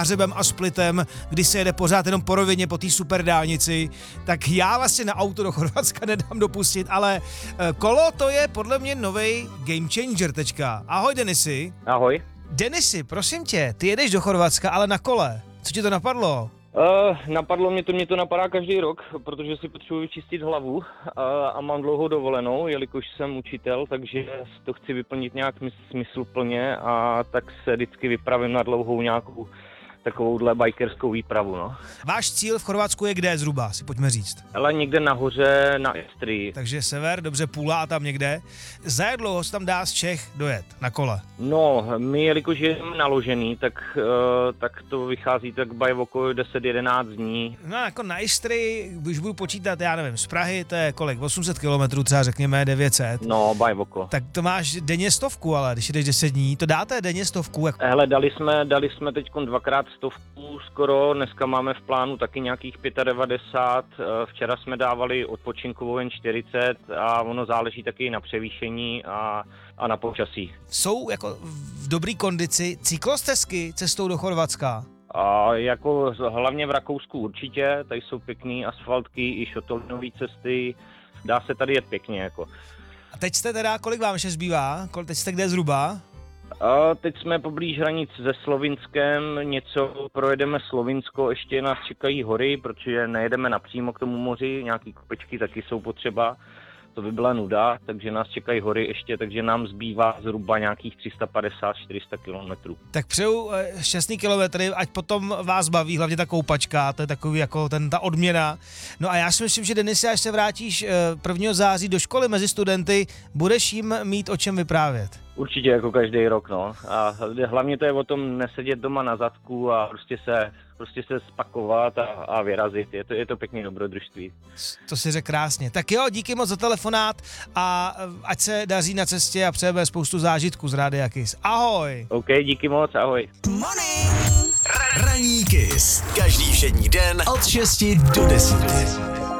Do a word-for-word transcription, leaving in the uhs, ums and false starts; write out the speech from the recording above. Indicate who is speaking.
Speaker 1: hřebem a splitem, kdy se jede pořád jenom po rovině po té super dálnici, tak já vlastně na auto do Chorvatska nedám dopustit, ale kolo to je podle mě novej game changer tečka. Ahoj Denisy.
Speaker 2: Ahoj.
Speaker 1: Denisy, prosím tě, ty jedeš do Chorvatska, ale na kole. Co ti to napadlo?
Speaker 2: Uh, napadlo mě to, mě to napadá každý rok, protože si potřebuji čistit hlavu uh, a mám dlouhou dovolenou, jelikož jsem učitel, takže to chci vyplnit nějak smysluplně a tak se vždycky vypravím na dlouhou nějakou takovouhle bikerskou výpravu, no.
Speaker 1: Váš cíl v Chorvatsku je kde zhruba, si pojďme říct?
Speaker 2: Ale někde nahoře na Istrii.
Speaker 1: Takže sever, dobře, Pula a tam někde. Za jak dlouho se tam dá z Čech dojet na kole?
Speaker 2: No, my, jelikož jsme naložený, tak, uh, tak to vychází tak by okolo deset jedenáct dní.
Speaker 1: No jako na Istrii, když budu počítat, já nevím, z Prahy to je kolik? osm set kilometrů, třeba řekněme devět set.
Speaker 2: No, by okolo.
Speaker 1: Tak to máš denně stovku, ale když jdeš deset dní, to dáte denně stovku? Jak...
Speaker 2: Hele, dali jsme, dali jsme teď dvakrát stovku skoro, dneska máme v plánu taky nějakých devadesát pět, včera jsme dávali odpočinkovou jen čtyřicet a ono záleží taky na převýšení a, a na počasí.
Speaker 1: Jsou jako v dobrý kondici cyklostezky cestou do Chorvatska?
Speaker 2: A jako hlavně v Rakousku určitě, tady jsou pěkný asfaltky i šotolinové cesty, dá se tady jet pěkně jako.
Speaker 1: A teď jste teda, kolik vám ještě zbývá? Teď jste kde zhruba?
Speaker 2: A teď jsme poblíž hranic se Slovinskem, něco projedeme Slovinsko, ještě nás čekají hory, protože nejedeme napřímo k tomu moři, nějaký kopečky taky jsou potřeba, to by byla nuda, takže nás čekají hory ještě, takže nám zbývá zhruba nějakých tři sta padesát až čtyři sta kilometrů.
Speaker 1: Tak přeju šťastný kilometry, ať potom vás baví, hlavně ta koupačka, to je takový jako ten, ta odměna. No a já si myslím, že Denisy, až se vrátíš prvního září do školy mezi studenty, budeš jim mít o čem vyprávět.
Speaker 2: Určitě jako každý rok, no. A hlavně to je o tom nesedět doma na zadku a prostě se, prostě se spakovat a, a vyrazit. Je to, je to pěkný dobrodružství.
Speaker 1: To si řekl krásně. Tak jo, díky moc za telefonát a ať se daří na cestě a přejeme spoustu zážitků z Rádia Kiss. Ahoj!
Speaker 2: OK, díky moc, ahoj.
Speaker 3: Ranní Kiss. Každý všední den od šesti do deseti.